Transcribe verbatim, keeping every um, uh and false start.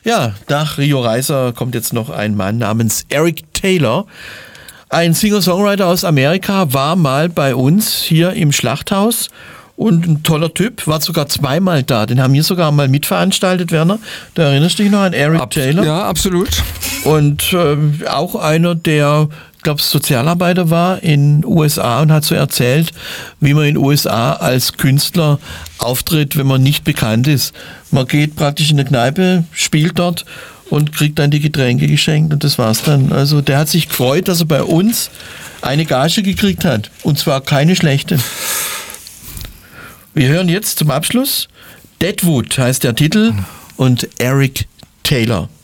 Ja, nach Rio Reiser kommt jetzt noch ein Mann namens Eric Taylor. Ein Singer-Songwriter aus Amerika, war mal bei uns hier im Schlachthaus und ein toller Typ, war sogar zweimal da. Den haben wir sogar mal mitveranstaltet, Werner. Da erinnerst du dich noch an Eric Ab, Taylor? Ja, absolut. Und äh, auch einer, der, ich glaube, Sozialarbeiter war in den U S A und hat so erzählt, wie man in den U S A als Künstler auftritt, wenn man nicht bekannt ist. Man geht praktisch in eine Kneipe, spielt dort und kriegt dann die Getränke geschenkt und das war's dann. Also der hat sich gefreut, dass er bei uns eine Gage gekriegt hat. Und zwar keine schlechte. Wir hören jetzt zum Abschluss Deadwood heißt der Titel und Eric Taylor.